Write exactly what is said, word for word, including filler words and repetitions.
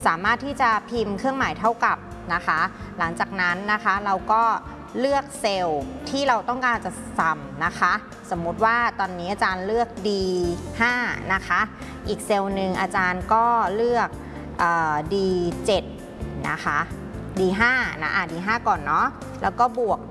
สามารถที่จะพิมพ์เครื่องหมายเท่ากับนะคะหลังจากนั้นนะคะเราก็เลือกเซลล์ที่เราต้องการจะซ้ำนะคะสมมุติว่าตอนนี้อาจารย์เลือก ดี ห้า นะคะอีกเซลล์หนึ่งอาจารย์ก็เลือก ดี เจ็ด นะคะ ดี ห้า นะอ่ะ ดี ห้า ก่อนเนาะแล้วก็บวก